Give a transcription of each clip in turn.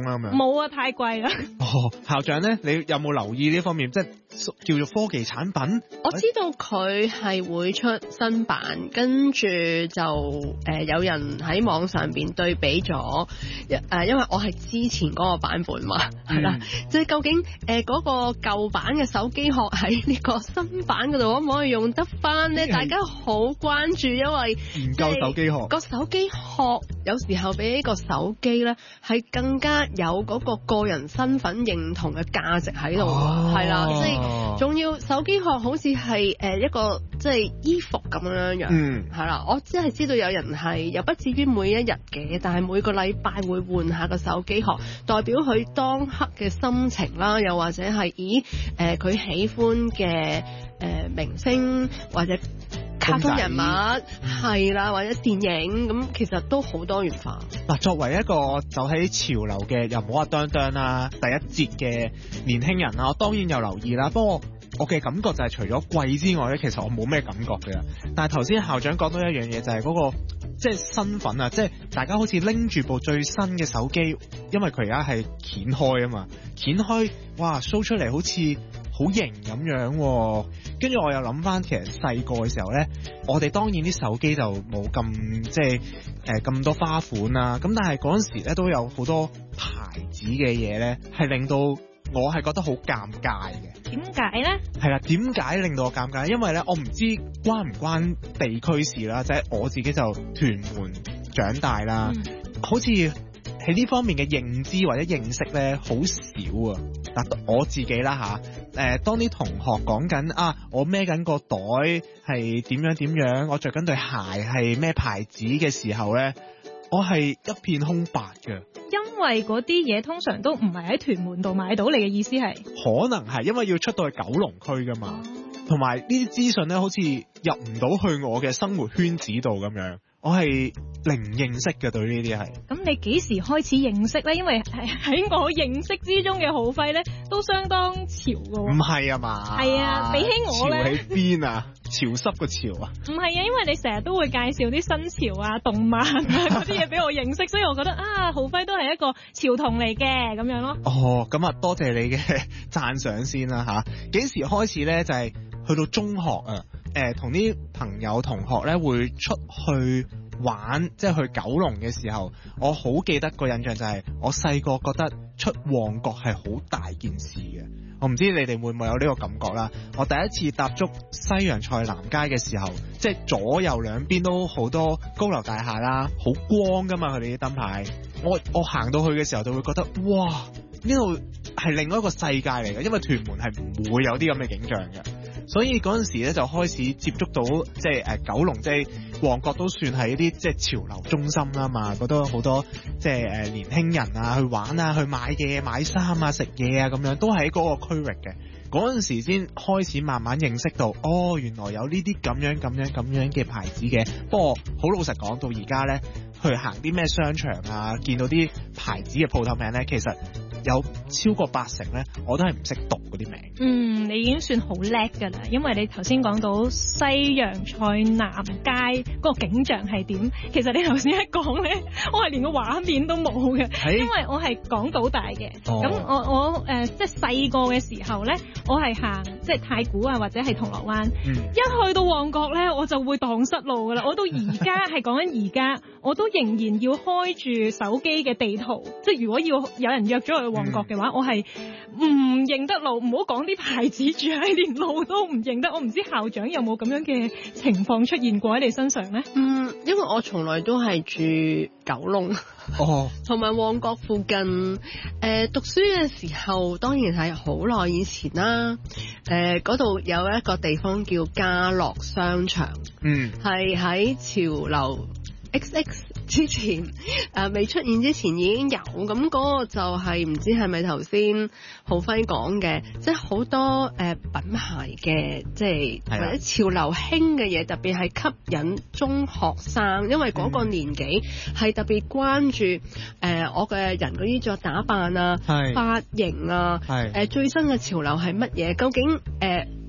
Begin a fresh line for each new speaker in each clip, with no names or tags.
啦咁樣？
冇啊，太貴啦。
校長咧，你有冇留意呢方面，即係叫做科技產品？
我知道佢係會出新版，跟住就有人喺網上邊對比咗，因為我係之前嗰個版本嘛，係啦，即係究竟嗰個舊版嘅手機殼喺呢個新版嗰度可唔可以用得翻呢？大家好關注，因為
研究手機殼
個手機殼有時候比呢個手機咧係更加有嗰個個人身份認同嘅價值喺度，係啦，即係仲要手機殼好似係一個即係衣服咁樣樣，係啦，我只係知道有人係又不至於每一日嘅，但係每個禮拜會換下個手機殼，代表佢當刻嘅心情啦，又或者係佢喜歡嘅明星或者卡通人物係啦，或者電影咁，其實都好多元化。
嗱，作為一個走喺潮流嘅，又唔好話當當啦，第一節嘅年輕人啦，我當然有留意啦。不過我嘅感覺就係除咗貴之外咧，其實我冇咩感覺嘅。但係頭先校長講到一樣嘢，就係嗰個即係身份啊，即係大家好似拎住部最新嘅手機，因為佢而家係掀開啊嘛，掀開哇 show 出嚟好似好型咁樣。跟住我又諗翻，其實細個嘅時候咧，我哋當然啲手機就冇咁即係咁多花款啦。咁但係嗰陣時咧都有好多牌子嘅嘢咧，係令到我係覺得好尷尬嘅。
點解咧？
係啦，點解令到我尷尬？因為咧，我唔知關唔關地區事啦，即係我自己就屯門長大啦，好似喺呢方面嘅認知或者認識咧，好少啊。嗱，我自己啦嚇，當啲同學講緊啊，我孭緊個袋係點樣點樣，我着緊對鞋係咩牌子嘅時候咧，我係一片空白嘅。
因為嗰啲嘢通常都唔係喺屯門度買到，你嘅意思係？
可能係因為要出到去九龍區噶嘛，同埋呢啲資訊咧，好似入唔到去我嘅生活圈子度咁樣。我係零認識嘅，對呢啲係。咁
你幾時開始認識咧？因為喺我認識之中嘅浩輝咧，都相當潮噶。唔係啊嘛？係啊，比起我咧。潮喺邊啊？潮濕個潮啊？唔係啊，因為你成日都會介紹啲新潮啊、動漫啊嗰啲嘢俾我認識，所以我覺得啊，浩輝都係一個潮童嚟嘅咁樣咯。哦，咁啊，多謝你嘅讚賞先啦嚇。幾時開始咧？就係去到中學啊。同啲朋友同學咧會出去玩，即係去九龍嘅時候，我好記得個印象就係我細個覺得出旺角係好大件事嘅。我唔知你哋會唔會有呢個感覺啦。我第一次踏足西洋菜南街嘅時候，即係左右兩邊都好多高樓大廈啦，好光噶嘛佢哋啲燈牌。我行到去嘅時候就會覺得哇，呢度係另外一個世界嚟嘅，因為屯門係唔會有啲咁嘅景象嘅。所以嗰陣時咧就開始接觸到即係九龍，即係旺角都算係一啲即係潮流中心啦嘛，嗰度好多即係年輕人啊去玩啊，去買嘢買衫啊食嘢啊咁樣，都喺嗰個區域嘅。嗰陣時先開始慢慢認識到，哦，原來有呢啲咁樣嘅牌子嘅。不過好老實講，到而家咧去行啲咩商場啊，見到啲牌子嘅鋪頭名咧，其實有超過80%咧，我都係唔識讀嗰啲名。你已經算好叻㗎啦，因為你頭先講到西洋菜南街嗰個景象係點，其實你頭先一講咧，我係連個畫面都冇嘅，因為我係港島大嘅。咁我即係細個嘅時候咧，我係行即係太古啊或者係銅鑼灣，一去到旺角咧，我就會蕩失路㗎啦。我到而家係講緊而家，我都仍然要開住手機嘅地圖，即係如果要有人約咗我去旺角嘅話，我係唔認得路，唔好講啲牌子住喺連路都唔認得。我唔知校長有冇咁樣嘅情況出現過喺你身上咧？
因為我從來都係住九龍，同埋旺角附近。讀書嘅時候當然係好耐以前啦。嗰度有一個地方叫家樂商場，係喺潮流 XX 之前未出現之前已經有，咁嗰個就係唔知係咪頭先浩輝講嘅，即係好多品牌嘅，即係或者潮流興嘅嘢，特別係吸引中學生，因為嗰個年紀係特別關注我嘅人嗰啲衣着打扮啊、髮型啊，最新嘅潮流係乜嘢？究竟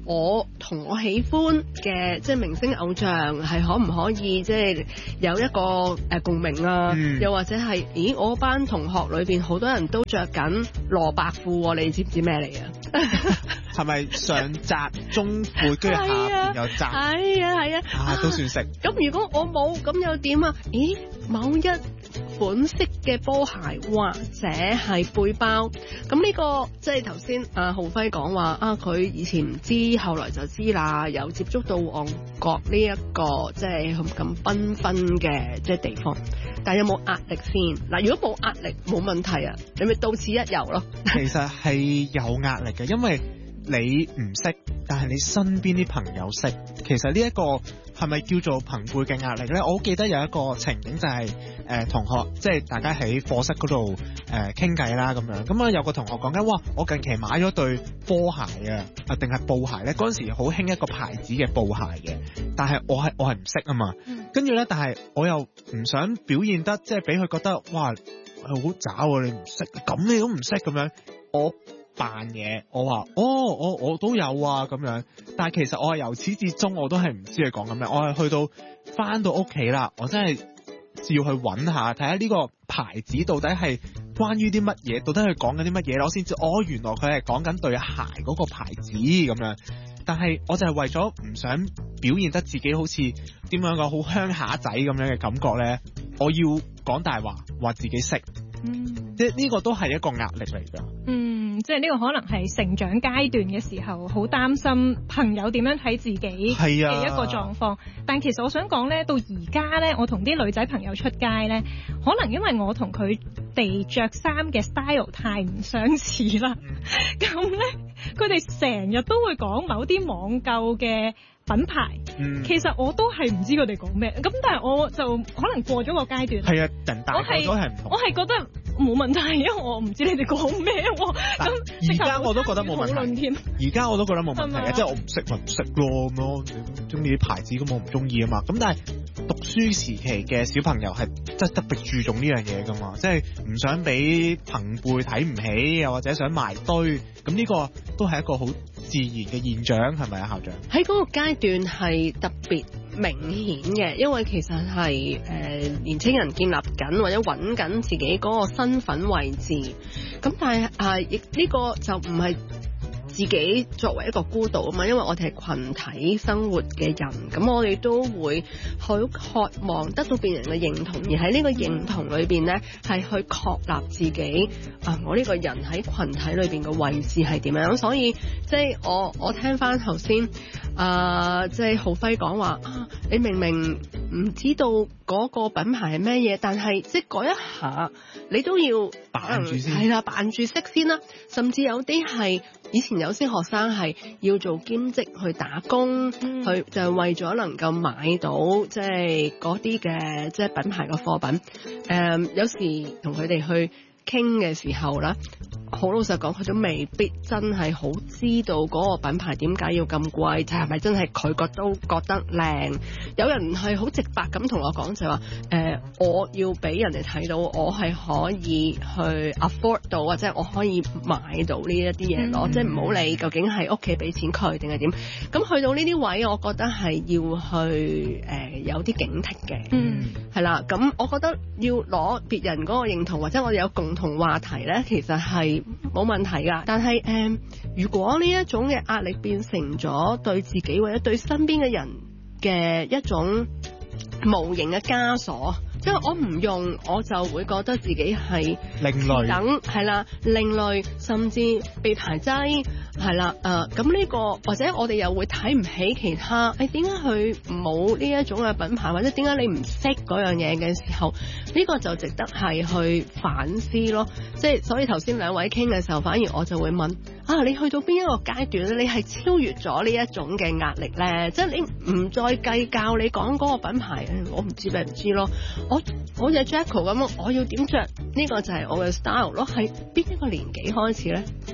我同我喜歡嘅即係明星偶像係可唔可以即係有一個共鳴啊？又或者係咦我班同學裏邊好多人都着緊蘿蔔褲，你知唔知咩嚟啊？
係咪上窄中褲，跟住下邊又窄？係啊，都算食。
咁如果我冇咁又點啊？咦，某一款式嘅波鞋或者係背包，咁呢個即係頭先阿浩輝講話啊，佢以前唔知，後來就知啦，有接觸到旺角呢一個即係咁繽紛嘅即係地方，但係有冇壓力先？嗱，如果冇壓力冇問題啊，你咪到此一遊咯。
其實係有壓力嘅，因為你唔識，但係你身邊啲朋友識。其實呢一個係咪叫做朋輩嘅壓力咧？我好記得有一個情景就係同學即係大家喺課室嗰度傾偈啦咁樣。咁啊有個同學講緊，哇！我近期買咗對波鞋啊定係布鞋咧。嗰陣時好興一個牌子嘅布鞋嘅，但係我係唔識啊嘛。跟住咧，但係我又唔想表現得即係俾佢覺得哇好渣喎，你唔識，咁你都唔識咁樣。我扮嘢，我話我都有啊咁樣，但係其實我係由始至終我都係唔知佢講緊咩，我係去到翻到屋企啦，我真係要去揾下睇下呢個牌子到底係關於啲乜嘢，到底佢講緊啲乜嘢，我先知原來佢係講緊對鞋嗰個牌子咁樣。但係我就係為咗唔想表現得自己好似點樣個好鄉下仔咁樣嘅感覺咧，我要講大話，話自己識，即係呢個都係一個壓力嚟㗎。
即係呢個可能係成長階段嘅時候，好擔心朋友點樣睇自己嘅一個狀況。但其實我想講咧，到而家咧，我同啲女仔朋友出街咧，可能因為我同佢哋着衫嘅 style 太唔相似啦，咁咧佢哋成日都會講某啲網購嘅品牌，其實我都係唔知佢哋講咩，咁但係我就可能過咗個階段。
係啊，人大個咗係唔同。我係
覺得冇問題，因為我唔知你哋講咩。咁
而家我都覺得冇問題。而家我都覺得冇問題嘅，即係我唔識咪唔識咯咁咯。你中意啲牌子咁我唔中意啊嘛。咁但係讀書時期嘅小朋友係真係特別注重呢樣嘢噶嘛，即係唔想俾朋輩睇唔起，又或者想埋堆。咁呢個都係一個好自然嘅現象，係咪啊，校長？
喺嗰個階段係特別明顯嘅，因為其實係年青人建立緊或者揾緊自己嗰個身份位置。咁但係亦呢個就唔係自己作為一個孤島啊嘛，因為我哋係群體生活嘅人，咁我哋都會好渴望得到別人嘅認同，而喺呢個認同裏邊呢，係去確立自己我呢個人喺群體裏邊嘅位置係點樣。所以即係我聽翻頭先即係浩輝講話你明明唔知道嗰個品牌係咩嘢，但係即係嗰一下你都要
扮住先，
係啦，扮住識先啦。甚至有啲係以前有些學生係要做兼職去打工，去就係為咗能夠買到即係嗰啲嘅即係品牌嘅貨品。有時同佢哋去傾嘅時候啦，好老實講，佢都未必真係好知道嗰個品牌點解要咁貴，就係咪真係佢都覺得靚？有人係好直白咁同我講就係話，我要俾人哋睇到我係可以去 afford 到，或者我可以買到呢一啲嘢咯，即係唔好理究竟係屋企俾錢佢定係點。咁去到呢啲位，我覺得係要去有啲警惕嘅，係啦。咁我覺得要攞別人嗰個認同，或者我哋有共同話題咧，其實係冇問題噶。但係如果呢一種嘅壓力變成咗對自己或者對身邊嘅人嘅一種無形嘅枷鎖，即係我唔用，我就會覺得自己係
另類，
等係啦，另類，甚至被排擠，係啦，咁呢個或者我哋又會睇唔起其他，點解佢冇呢一種嘅品牌，或者點解你唔識嗰樣嘢嘅時候，呢個就值得係去反思咯。即係所以頭先兩位傾嘅時候，反而我就會問你去到邊一個階段咧，你係超越咗呢一種嘅壓力咧？即係你唔再計較你講嗰個品牌，我唔知咪唔知咯。我好似 Jacko 咁，我要點着呢個就係我嘅 style 咯。係邊一個年紀開始咧？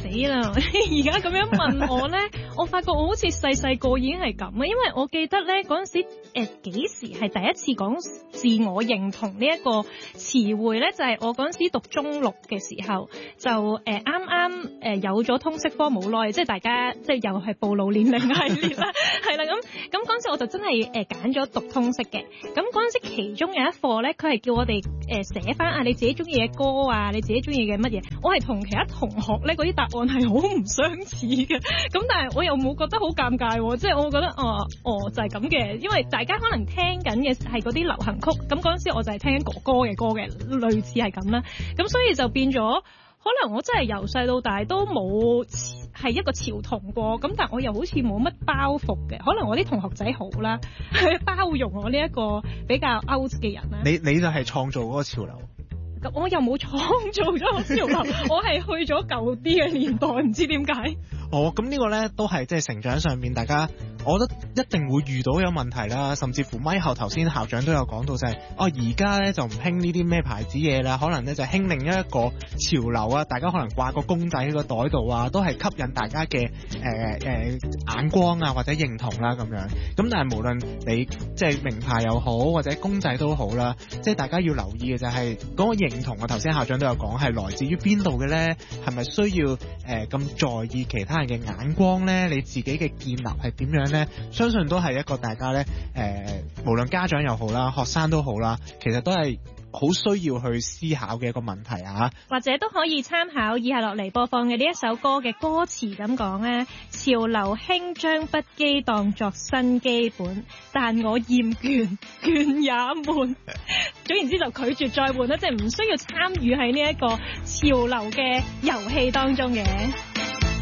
死啦！而家咁樣問我咧，我發覺我好似細個已經係咁啊，因為我記得咧嗰陣時幾時係第一次講自我認同呢一個詞彙咧，就係我嗰陣時讀中六嘅時候，就啱啱有咗通識科冇耐，即係大家即係又係暴露年齡系列啦，係啦咁嗰陣時我就真係揀咗讀通識嘅。咁嗰陣時其中有一課咧，佢係叫我哋寫翻你自己中意嘅歌啊，你自己中意嘅乜嘢。我係同其他同學咧嗰啲答案係好唔相似嘅，咁但係我又冇覺得好尷尬喎，即係我覺得就係咁嘅，因為大家可能聽緊嘅係嗰啲流行曲，咁嗰陣時我就係聽緊哥哥嘅歌嘅，類似係咁啦，咁所以就變咗，可能我真係由細到大都冇係一個潮童過，咁但係我又好似冇乜包袱嘅，可能我啲同學仔好啦，去包容我呢一個比較 out 嘅人啦。你
就係創造嗰個潮流。
我又冇創造咗個潮流，我係去咗舊啲嘅年代，唔知點解。
咁呢個咧都係即係成長上面，大家我覺得一定會遇到有問題啦，甚至乎咪後頭先校長都有講到就係，而家咧就唔興呢啲咩牌子嘢啦，可能咧就興另一個潮流啊，大家可能掛個公仔喺個袋度啊，都係吸引大家嘅眼光啊或者認同啦咁樣。咁但係無論你即係名牌又好或者公仔都好啦，即係大家要留意嘅就係嗰個認同。我頭先校長都有講係來自於邊度嘅咧，係咪需要咁在意其他人嘅眼光咧？你自己嘅建立係點樣咧？相信都係一個大家咧無論家長又好啦，學生都好啦，其實都係好需要去思考嘅一個問題啊！
或者都可以參考以下落嚟播放嘅呢一首歌嘅歌詞咁講咧，潮流興將不羈當作新基本，但我厭倦，倦也悶。總言之就拒絕再換啦，即係唔需要參與喺呢一個潮流嘅遊戲當中嘅。